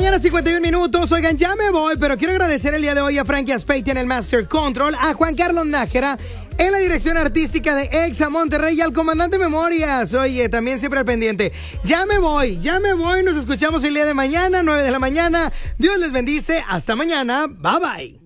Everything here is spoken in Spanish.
mañana, 51 minutos. Oigan, ya me voy, pero quiero agradecer el día de hoy a Frankie Aspeitia en el Master Control, a Juan Carlos Nájera en la dirección artística de Exa Monterrey y al comandante Memorias. Oye, también siempre al pendiente. Ya me voy. Nos escuchamos el día de mañana, 9 de la mañana. Dios les bendice. Hasta mañana. Bye, bye.